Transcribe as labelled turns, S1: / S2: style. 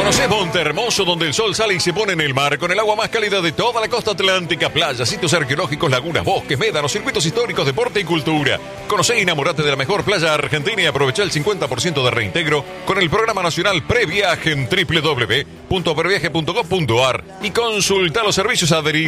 S1: Conocé Monte Hermoso, donde el sol sale y se pone en el mar, con el agua más cálida de toda la costa atlántica, playas, sitios arqueológicos, lagunas, bosques, médanos, circuitos históricos, deporte y cultura. Conocé y enamorate de la mejor playa argentina y aprovecha el 50% de reintegro con el programa nacional Previaje en www.previaje.gov.ar y consulta los servicios adheridos.